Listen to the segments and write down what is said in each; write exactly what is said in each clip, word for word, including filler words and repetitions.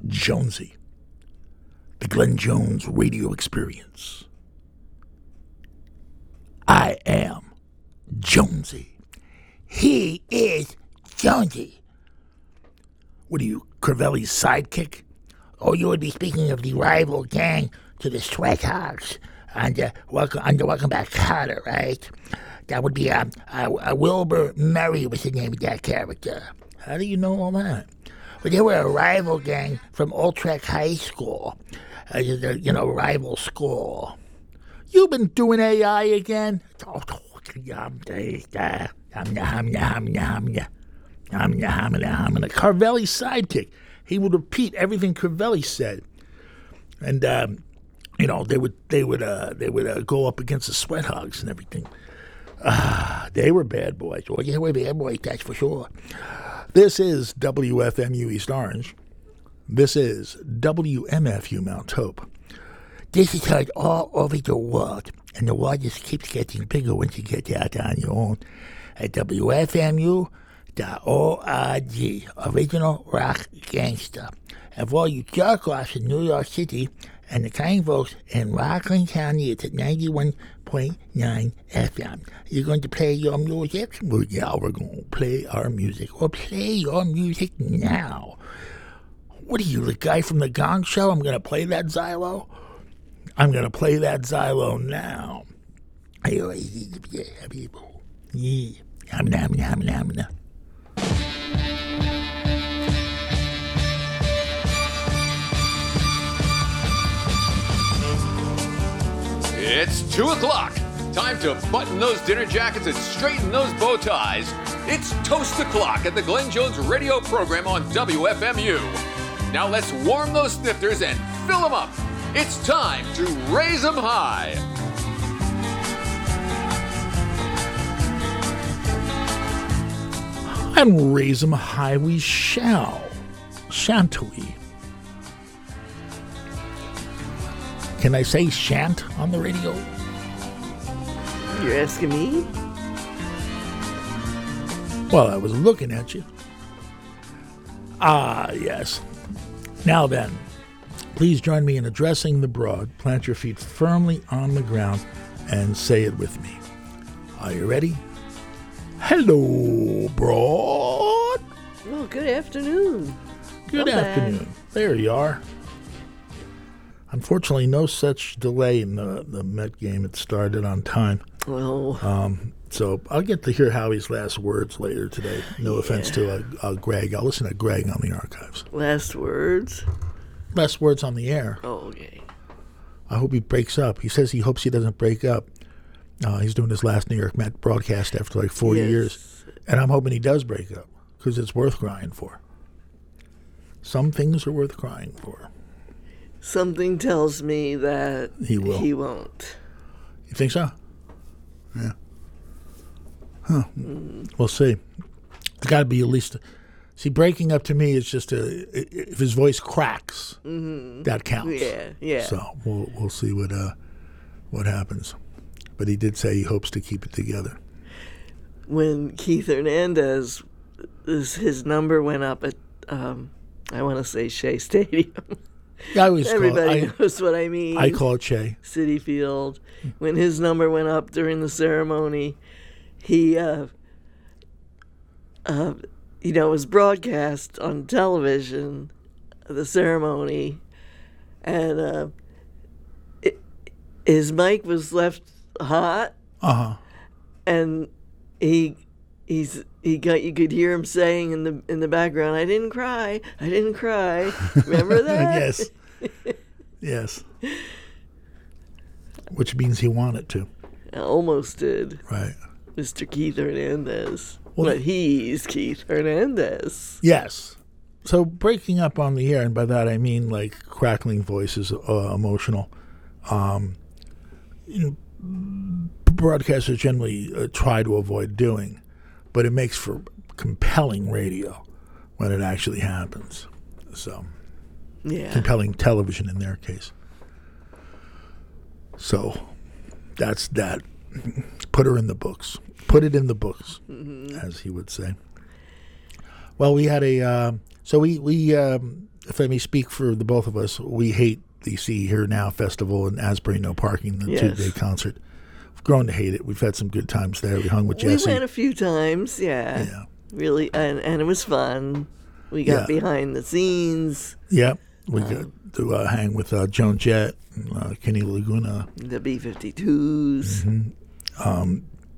Jonesy. The Glenn Jones radio experience. I am Jonesy. He is Jonesy. What are you, Crivelli's sidekick? Oh, you would be speaking of the rival gang to the Sweat Hogs under Welcome, under Welcome Back Kotter, right? That would be, um, uh, uh, Wilbur Murray was the name of that character. How do you know all that? Well, they were a rival gang from Utrecht High School. Uh, you know, rival school. You've been doing A I again? Crivelli's sidekick. He would repeat everything Crivelli said, and um, you know they would they would uh, they would uh, go up against the Sweat Hogs and everything. Ah, they were bad boys. Oh, yeah, they were bad boys, that's for sure. This is W F M U East Orange. This is W M F U Mount Hope. This is heard all over the world, and the world just keeps getting bigger once you get out on your own at W F M U dot org. Original Rock Gangster. And for all you jerk-offs in New York City and the kind folks in Rockland County, it's at ninety-one point nine F M. You're going to play your music? Well, yeah, we're going to play our music. Well, play your music now. What are you, the guy from the Gong Show? I'm going to play that Xylo? I'm going to play that Xylo now. It's two o'clock. Time to button those dinner jackets and straighten those bow ties. It's Toast the Clock at the Glenn Jones radio program on W F M U. Now let's warm those snifters and fill them up. It's time to raise them high. And raise them high we shall. Shan't we? Can I say shan't on the radio? You're asking me? Well, I was looking at you. Ah, yes. Now then, please join me in addressing the broad. Plant your feet firmly on the ground and say it with me. Are you ready? Hello, broad. Well, good afternoon. Good Not afternoon. bad. There you are. Unfortunately, no such delay in the, the Met game. It started on time. Well, Um, so I'll get to hear Howie's last words later today. No Yeah. offense to uh, uh, Greg. I'll listen to Greg on the archives. last words. Last words on the air. Oh, okay. I hope he breaks up. He says he hopes he doesn't break up. Uh, he's doing his last New York Met broadcast after like forty Yes. years. And I'm hoping he does break up because it's worth crying for. Some things are worth crying for. Something tells me that He will. He won't. You think so? Yeah. Huh. We'll see. It's got to be at least. See, breaking up to me is just a. If his voice cracks, Mm-hmm. that counts. Yeah, yeah. So we'll we'll see what uh what happens. But he did say he hopes to keep it together. When Keith Hernandez, his, his number went up at, um, I want to say Shea Stadium. Yeah, I always Everybody call it, knows what I mean. I, I call it Shea. Citi Field. When his number went up during the ceremony, he, uh, uh, you know, was broadcast on television, the ceremony, and uh, it, his mic was left hot, Uh huh. and he he's he got you could hear him saying in the in the background, "I didn't cry, I didn't cry." Remember that? Yes. Yes. Which means he wanted to. I almost did, Right. Mister Keith Hernandez. Well, but he's Keith Hernandez. Yes. So breaking up on the air, and by that I mean like crackling voices, uh, emotional. Um, you know, broadcasters generally uh, try to avoid doing, but it makes for compelling radio when it actually happens. So Yeah. compelling television in their case. So that's that. Put her in the books. Put it in the books, Mm-hmm. as he would say. Well, we had a uh, so we we um, if I may speak for the both of us, we hate the See Here Now Festival and Asbury No Parking, the Yes. two-day concert. We've grown to hate it. We've had some good times there. We hung with We Jesse. went a few times, yeah. Yeah. Really, and, and it was fun. We got Yeah. behind the scenes, Yep. We got to uh, hang with uh, Joan Jett, and, uh, Kenny Laguna. the B fifty-twos. Mm-hmm.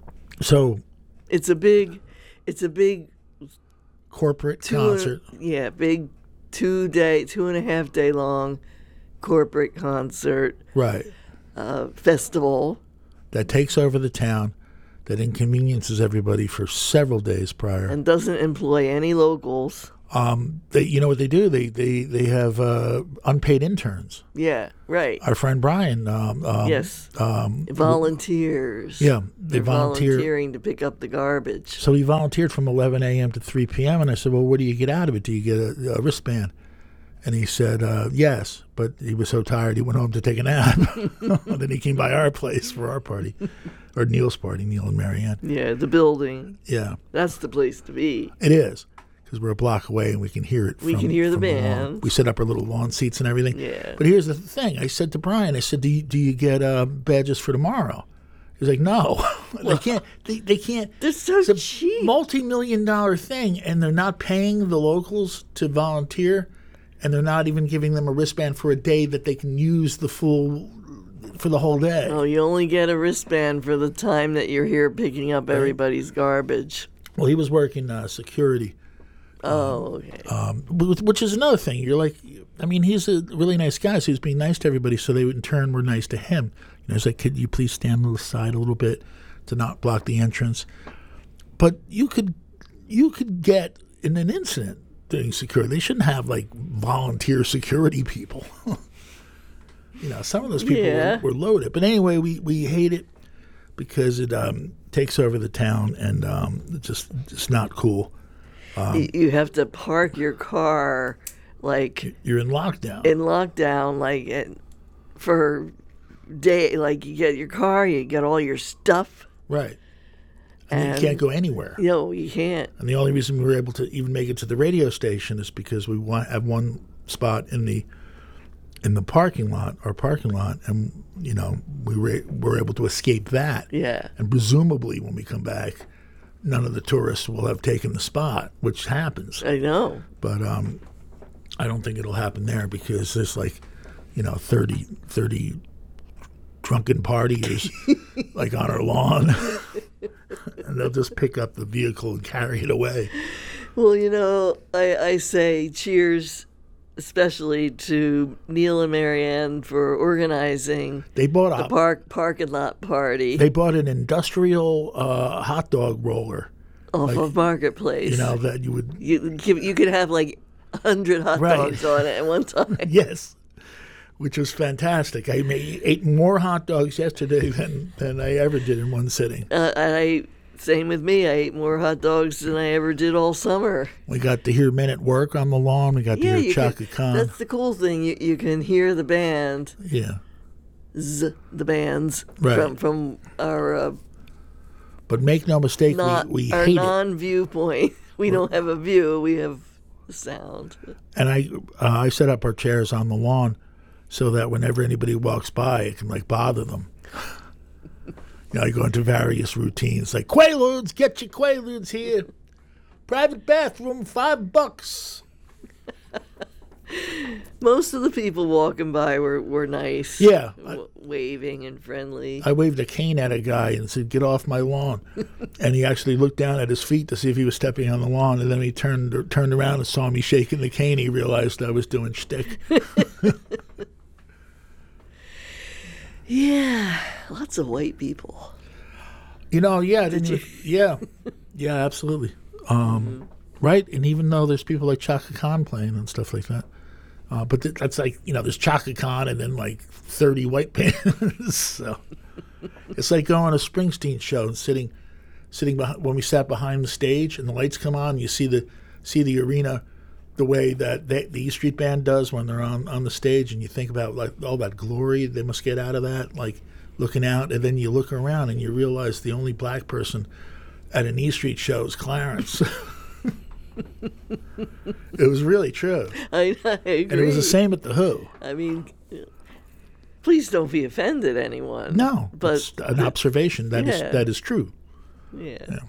So, It's a big, it's a big corporate two concert. And, yeah, big two day, two and a half day long corporate concert Right. uh, festival. That takes over the town, that inconveniences everybody for several days prior. And doesn't employ any locals. Um, they, you know what they do? They they they have uh, unpaid interns. Yeah, right. Our friend Brian. Um, um, yes. Um, Volunteers. yeah, they They're volunteer. volunteering to pick up the garbage. So he volunteered from eleven a.m. to three p.m. And I said, well, what do you get out of it? Do you get a, a wristband? And he said, uh, yes. But he was so tired, he went home to take a nap. Then he came by our place for our party, or Neil's party, Neil and Marianne. Yeah, the building. Yeah, That's the place to be. it is. Because we're a block away and we can hear it. We from, can hear the from lawn. band. We set up our little lawn seats and everything. Yeah. But here's the thing. I said to Brian, I said, do you, do you get uh, badges for tomorrow? He's like, no. they can't. They, they can't. They're so It's a cheap. multi-million dollar thing, and they're not paying the locals to volunteer, and they're not even giving them a wristband for a day that they can use the full for the whole day. Oh, you only get a wristband for the time that you're here picking up everybody's garbage. Well, he was working uh, security. Oh, okay. Um, which which is another thing. You're like, I mean, he's a really nice guy, so he's being nice to everybody, so they in turn were nice to him. You know, he's like, could you please stand on the side a little bit to not block the entrance? But you could, you could get in an incident doing security. They shouldn't have like volunteer security people. You know, some of those people Yeah. were, were loaded. But anyway, we, we hate it because it um, takes over the town, and um, it's just it's not cool. Y- you have to park your car like You're in lockdown. in lockdown, like and for day. Like you get your car, you get all your stuff. Right. And, And- you can't go anywhere. No, you can't. And the only reason we were able to even make it to the radio station is because we want, have one spot in the in the parking lot, our parking lot, and you know we were were able to escape that. Yeah. And presumably, when we come back, none of the tourists will have taken the spot, which happens. I know. But um, I don't think it'll happen there because there's like, you know, thirty, thirty drunken partiers like on our lawn. And they'll just pick up the vehicle and carry it away. Well, you know, I, I say cheers, especially to Neil and Marianne for organizing They bought the a park parking lot party they bought an industrial uh, hot dog roller. off like, of Marketplace. You know that you would you you could have like a hundred hot Right. dogs on it at one time. yes, which was fantastic. I made, ate more hot dogs yesterday than than I ever did in one sitting. Uh, and I same with me. I ate more hot dogs than I ever did all summer. We got to hear Men at Work on the lawn. We got to Yeah, hear you Chaka can, Khan. that's the cool thing. You you can hear the band, Yeah, z, the bands Right. from from our uh, but make no mistake, not we, we our hate it. non-viewpoint. We don't have a view. We have sound. And I uh, I set up our chairs on the lawn so that whenever anybody walks by, it can like bother them. You know, I go into various routines like Quaaludes, get your Quaaludes here. Private bathroom, five bucks. Most of the people walking by were, were nice. Yeah. w- waving and friendly. I waved a cane at a guy and said, "Get off my lawn." And he actually looked down at his feet to see if he was stepping on the lawn. And then he turned turned around and saw me shaking the cane. He realized I was doing shtick. Yeah, lots of white people. You know, yeah, didn't you? Yeah, yeah, absolutely. Um, Right, and even though there's people like Chaka Khan playing and stuff like that, uh, but th- that's like, you know, there's Chaka Khan and then like thirty white bands. So it's like going to a Springsteen show and sitting, sitting behind, when we sat behind the stage and the lights come on, you see the see the arena the way that they, the E Street Band does when they're on, on the stage, and you think about like all that glory they must get out of that, like looking out, and then you look around and you realize the only black person at an E Street show is Clarence. It was really true. I, I agree. And it was the same at the Who. I mean, please don't be offended, anyone. No, but it's an observation that is yeah. that is true. Yeah. Yeah.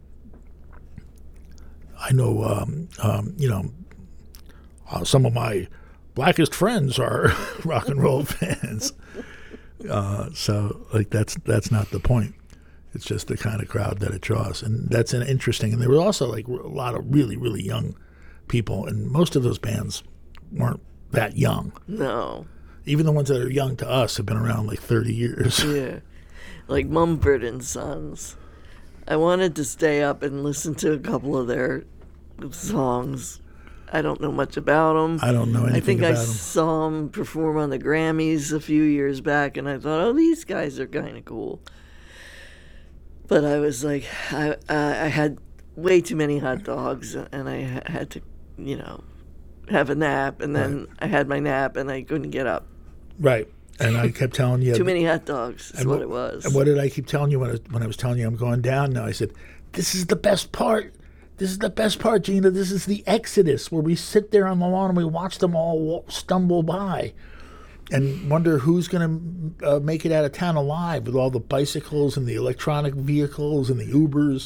I know, um, um, you know, uh, some of my blackest friends are rock and roll fans. Uh, so, like, that's that's not the point. It's just the kind of crowd that it draws, and that's an interesting. And there were also like a lot of really, really young people, and most of those bands weren't that young. No. Even the ones that are young to us have been around like thirty years. Yeah. Like Mumford and Sons. I wanted to stay up and listen to a couple of their songs. I don't know much about them. I don't know anything I think about I them. saw them perform on the Grammys a few years back, and I thought, oh, these guys are kind of cool. But I was like, I, I I had way too many hot dogs, and I ha- had to, you know, have a nap, and then Right. I had my nap, and I couldn't get up. Right. And I kept telling you. Too many hot dogs is and what it was. And what did I keep telling you when I, when I was telling you I'm going down now? I said, this is the best part. This is the best part, Gina. This is the exodus where we sit there on the lawn and we watch them all wa- stumble by and wonder who's going to uh, make it out of town alive with all the bicycles and the electronic vehicles and the Ubers.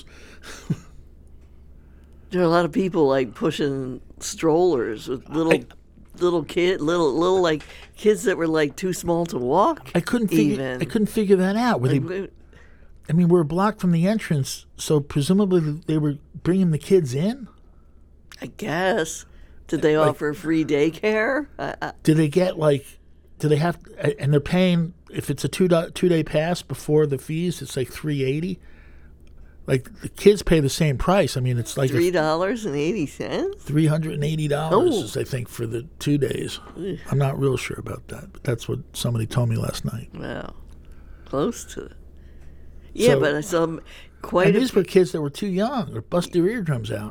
There are a lot of people like pushing strollers with little I- little kid, little little like kids that were like too small to walk. I couldn't figure. even. I couldn't figure that out. Were they, Like, I mean, we're blocked from the entrance, so presumably they were bringing the kids in. I guess. Did they Like- offer free daycare? I, I, Do they get like? Do they have? And they're paying if it's a two do- two day pass before the fees. It's like three eighty. Like the kids pay the same price. I mean, it's like Three dollars and eighty cents. three hundred and eighty dollars. Oh. Is I think for the two days. I'm not real sure about that, but that's what somebody told me last night. Wow, close to it. Yeah, So- but I saw m- quite And a these were kids that were too young or bust their eardrums out.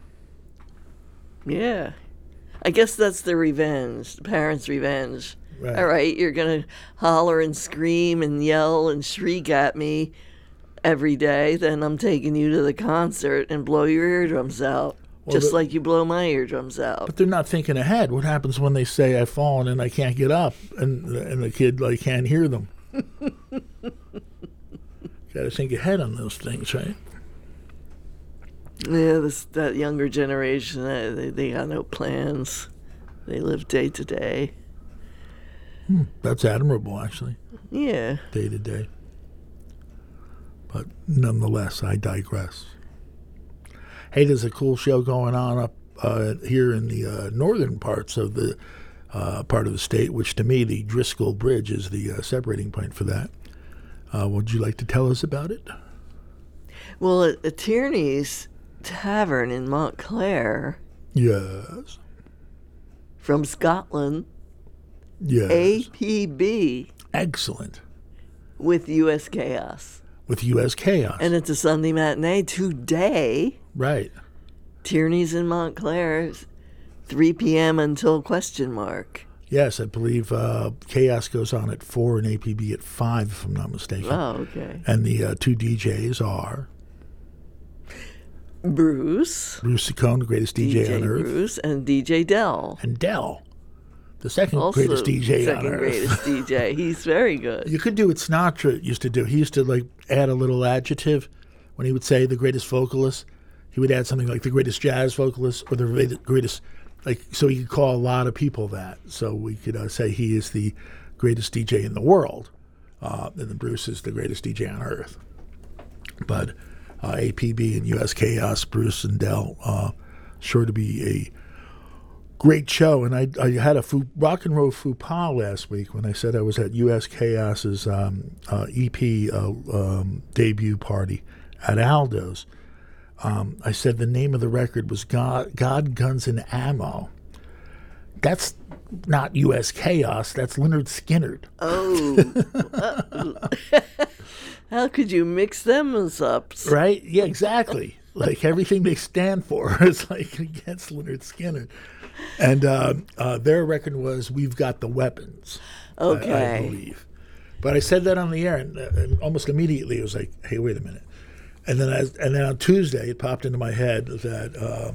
yeah. I guess that's the revenge, the parents' revenge. Right. All right, you're gonna holler and scream and yell and shriek at me every day, then I'm taking you to the concert and blow your eardrums out, Well, just the- like you blow my eardrums out. But they're not thinking ahead. What happens when they say I've fallen and I can't get up, and and the kid like can't hear them? Got to think ahead on those things, right? Yeah, this that younger generation, uh, they they got no plans. They live day to day. That's admirable, actually, Yeah. day to day. But nonetheless, I digress. Hey, there's a cool show going on up uh, here in the uh, northern parts of the uh, part of the state, which to me, the Driscoll Bridge is the uh, separating point for that. Uh, would you like to tell us about it? Well, at, at Tierney's Tavern in Montclair, Yes. from Scotland, Yes. A P B Excellent. with U S Chaos. With U S Chaos. And it's a Sunday matinee today. Right. Tierney's in Montclair, three p.m. until question mark. Yes, I believe uh, Chaos goes on at four and A P B at five, if I'm not mistaken. Oh, okay. And the uh, two D Js are Bruce, Bruce Saccone, the greatest D J, D J on earth, Bruce, and D J Dell. and Dell, the second Also, greatest D J second on earth. greatest D J. He's very good. You could do what Sinatra used to do. He used to like add a little adjective when he would say the greatest vocalist. He would add something like the greatest jazz vocalist or the great- greatest, like, so he could call a lot of people that. So we could uh, say he is the greatest D J in the world, uh, and then Bruce is the greatest D J on earth. But uh, A P B and U S Chaos, Bruce and Dell, uh, sure to be a great show. And I, I had a faux, rock and roll faux pas last week when I said I was at U S Chaos's um, uh, E P uh, um, debut party at Aldo's. Um, I said the name of the record was God, God, Guns, and Ammo. That's not U S Chaos. That's Leonard Skinner. Oh. How could you mix them up? Right? Yeah, exactly. Like everything they stand for is like against Leonard Skinner. And uh, uh, their record was We've Got the Weapons, I- I, Okay. believe. But I said that on the air, and, uh, and almost immediately it was like, hey, wait a minute. And then, I, and then on Tuesday, it popped into my head that um,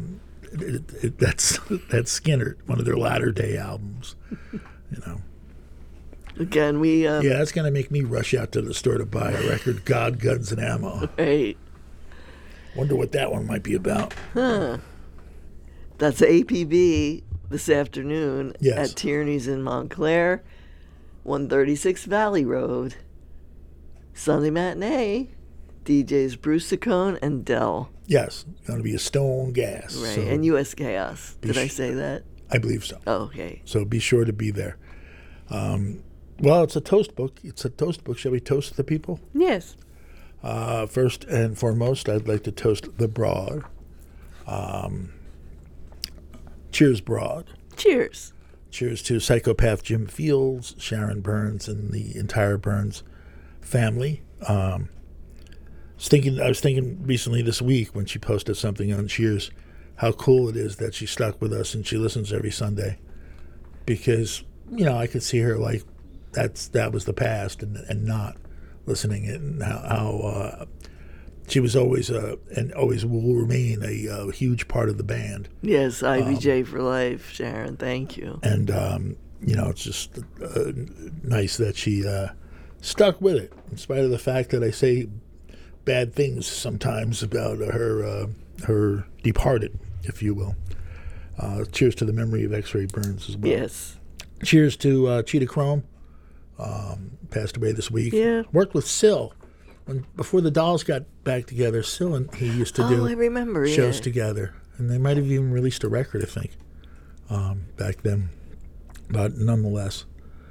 it, it, that's that's Skinner, one of their latter day albums. You know. Again, we um, Yeah, that's gonna make me rush out to the store to buy a record. God, Guns, and Ammo. Right. Wonder what that one might be about. Huh. That's A P B this afternoon Yes. at Tierney's in Montclair, one thirty-six Valley Road. Sunday matinee, D Js Bruce Saccone and Dell. Yes, going to be a Stone Gas. Right, So and U S Chaos. Did I sh- say that? I believe so. Oh, okay. So be sure to be there. Um, well, it's a toast book. It's a toast book. Shall we toast the people? Yes. Uh, first and foremost, I'd like to toast the Broad. Um, cheers, Broad. Cheers. Cheers to psychopath Jim Fields, Sharon Burns, and the entire Burns family. Um, I was thinking, I was thinking recently this week when she posted something on Cheers, how cool it is that she stuck with us and she listens every Sunday, because you know I could see her like that's that was the past and and not listening it, and how, how uh, she was always uh, and always will remain a, uh huge part of the band. Yes, I V J for life, Sharon. Thank you. And um, you know, it's just uh, nice that she uh, stuck with it, in spite of the fact that I say bad things sometimes about her uh, her departed, if you will. Uh, cheers to the memory of X-Ray Burns as well. Yes. Cheers to uh, Cheetah Chrome, um, passed away this week. Yeah. Worked with Syl. When, before the Dolls got back together, Syl and he used to Oh, do I remember, shows yeah. together. And they might have even released a record, I think, um, back then. But nonetheless.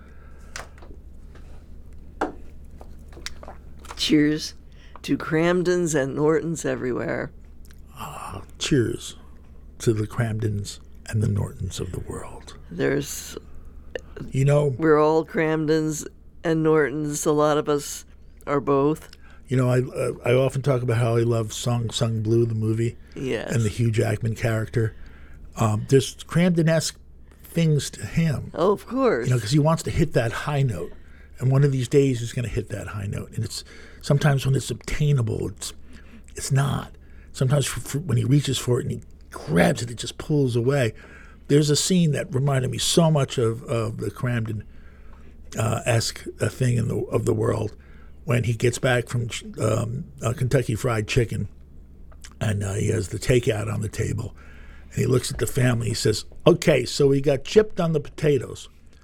Cheers to Cramdens and Nortons everywhere. Cheers to the Cramdens and the Nortons of the world. There's, You know, we're all Cramdens and Nortons. A lot of us are both. you know, I uh, I often talk about how I love Song Sung Blue, the movie, Yes. and the Hugh Jackman character. Um, there's Cramden-esque things to him, Oh, of course. you know, because he wants to hit that high note, and one of these days he's going to hit that high note. And it's sometimes when it's obtainable, it's it's not. Sometimes for, for, when he reaches for it and he grabs it, it just pulls away. There's a scene that reminded me so much of, of the Cramden uh, esque uh, thing in the of the world when he gets back from um, uh, Kentucky Fried Chicken, and uh, he has the takeout on the table, and he looks at the family. He says, "Okay, so we got chipped on the potatoes,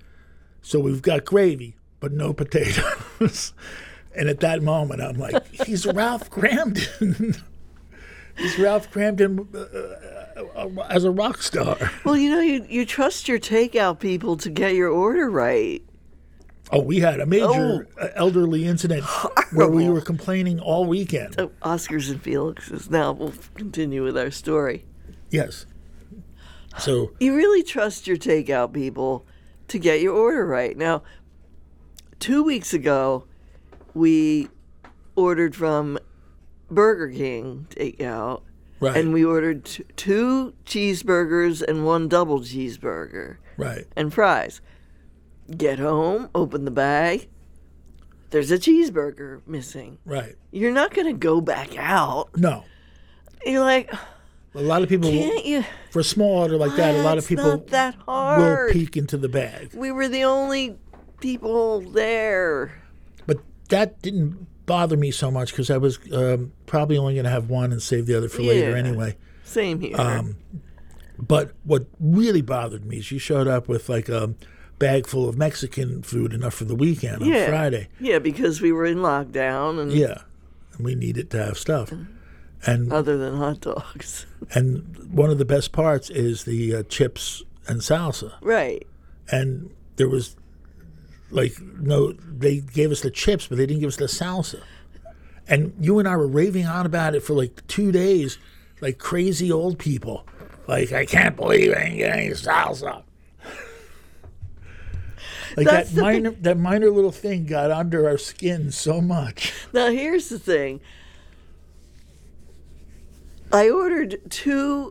so we've got gravy, but no potatoes." And at that moment, I'm like, "He's Ralph Cramden." He's Ralph Cramden uh, uh, as a rock star. Well, you know, you, you trust your takeout people to get your order right. Oh, we had a major Oh. uh, elderly incident where we were complaining all weekend. Oh, Oscars and Felix's. Now we'll continue with our story. Yes. So, You really trust your takeout people to get your order right. Now, two weeks ago, we ordered from Burger King takeout, right, and we ordered t- two cheeseburgers and one double cheeseburger right. and fries. Get home, open the bag. There's a cheeseburger missing. Right. You're not going to go back out. No. You're like, A lot of people, can't you? for a small order like that, a lot of It's people not that will hard. peek into the bag. We were the only people there. But that didn't bother me so much because I was um, probably only going to have one and save the other for later Yeah. anyway. Same here. Um, But what really bothered me is you showed up with like a bag full of Mexican food, enough for the weekend on yeah. Friday. Yeah, because we were in lockdown, and Yeah, and we needed to have stuff. And other than hot dogs. and one of the best parts is the uh, chips and salsa. Right. And there was like no, they gave us the chips, but they didn't give us the salsa. And you and I were raving on about it for like two days, like crazy old people. Like, I can't believe I ain't getting any salsa. Like That's that the minor, that minor little thing got under our skin so much. Now, here's the thing. I ordered two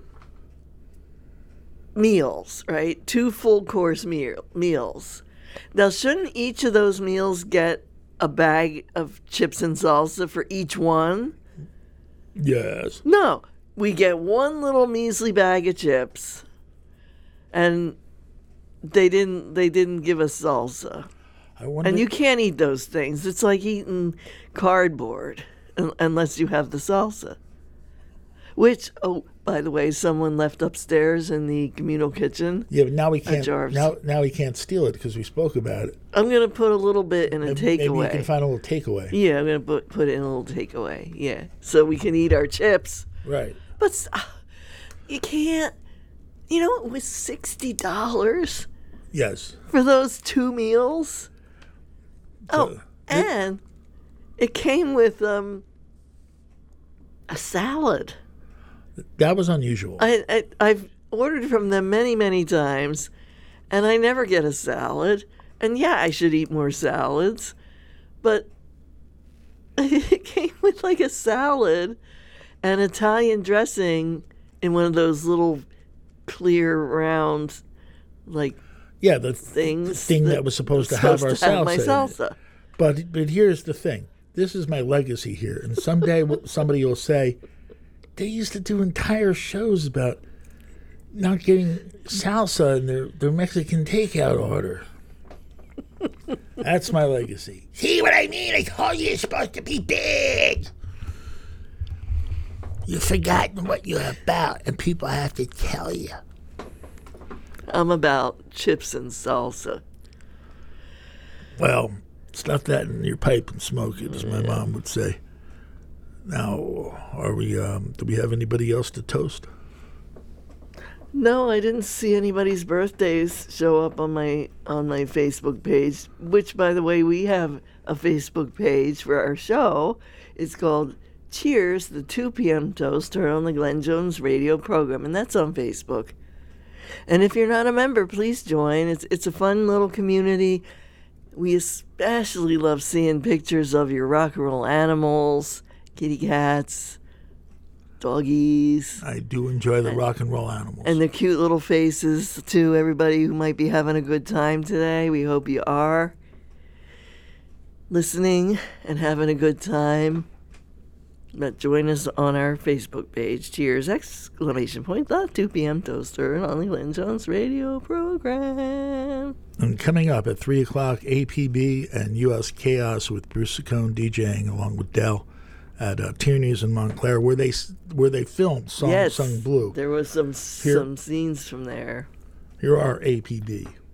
meals, right? Two full course meal, meals. Now, shouldn't each of those meals get a bag of chips and salsa for each one? Yes. No. we get one little measly bag of chips, and they didn't they didn't give us salsa. I wonder. And you can't eat those things. It's like eating cardboard un- unless you have the salsa. Which, oh, by the way, someone left upstairs in the communal kitchen. Yeah, but now we can't. jar of- Now, now we can't steal it because we spoke about it. I'm going to put a little bit in a Maybe, maybe you takeaway. can find a little takeaway. Yeah, I'm going to put, put it in a little takeaway. Yeah. So we can eat our chips. Right. But s- uh, you can't, you know, it was sixty dollars Yes. for those two meals. Oh, So, and it came with um a salad. that was unusual. I, I I've ordered from them many many times, and I never get a salad. And yeah, I should eat more salads, but it came with like a salad and Italian dressing in one of those little clear round like yeah, the things thing that, was supposed to have our salsa. my in it. salsa. But but here's the thing. This is my legacy here, and someday w- somebody will say they used to do entire shows about not getting salsa in their, their Mexican takeout order. That's my legacy. See what I mean? I told you you're supposed to be big. You've forgotten what you're about, and people have to tell you. I'm about chips and salsa. Well, stuff that in your pipe and smoke it, as my mom would say. Now, are we? Um, do we have anybody else to toast? No, I didn't see anybody's birthdays show up on my on my Facebook page, which, by the way, we have a Facebook page for our show. It's called Cheers, the two p.m. Toaster on the Glenn Jones radio program, and that's on Facebook. And if you're not a member, please join. It's it's a fun little community. We especially love seeing pictures of your rock and roll animals, kitty cats, doggies, I do enjoy the rock and roll animals. and the cute little faces to everybody who might be having a good time today. We hope you are listening and having a good time. But join us on our Facebook page. Cheers! Exclamation point! The two p.m. Toaster on the Glenn Jones radio program. And coming up at three o'clock, A P B and U S Chaos with Bruce Saccone DJing along with Dell at uh, Tierney's in Montclair, where they where they filmed Song yes, Sung Blue. there was some Here- some scenes from there. Here are A P B.